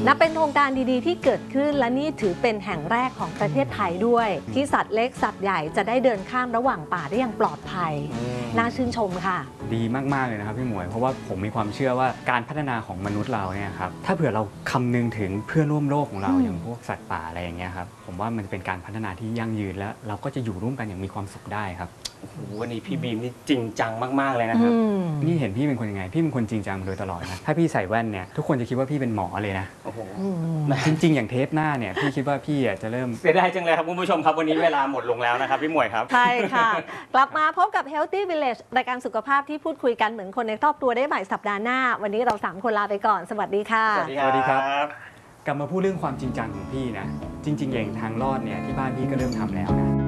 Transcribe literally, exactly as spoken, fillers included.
นับเป็นโครงการดีๆที่เกิดขึ้นและนี่ถือเป็นแห่งแรกของประเทศไทยด้วยที่สัตว์เล็กสัตว์ใหญ่จะได้เดินข้ามระหว่างป่าได้อย่างปลอดภัยน่าชื่นชมค่ะดีมากๆเลยนะครับพี่หมวยเพราะว่าผมมีความเชื่อว่าการพัฒนาของมนุษย์เราเนี่ยครับถ้าเผื่อเราคำนึงถึงเพื่อนร่วมโลกของเราอย่างพวกสัตว์ป่าอะไรอย่างเงี้ยครับผมว่ามันจะเป็นการพัฒนาที่ยั่งยืนและเราก็จะอยู่ร่วมกันอย่างมีความสุขได้ครับโอ้โหวันนี้พี่บีมนี่จริงจังมากๆเลยนะครับนี่เห็นพี่เป็นคนยังไงพี่เป็นคนจริงจังโดยตลอดนะถ้าพี่ใส่แว่นเนี่ยทุกคนจะคิดว่าพี่เป็นหมอเลยนะโอ้โหจริงๆอย่างเทปหน้าเนี่ยพี่คิดว่าพี่จะเริ่มเสียดายจังเลยครับคุณผู้ชมครับวันนี้เวลาหมดลงแล้วนะครับพี่หมวยครับใช่ค่ะกลับมาพบกับ Healthy Village รายการสุขภาพที่พูดคุยกันเหมือนคนในครอบครัวได้ใหม่สัปดาห์หน้าวันนี้เราสามคนลาไปก่อนสวัสดีค่ะสวัสดีครับกลับมาพูดเรื่องความจริงจังของพี่นะจริงๆอย่างทางรอดเนี่ยที่บ้านพี่ก็เริ่มทำแล้วนะ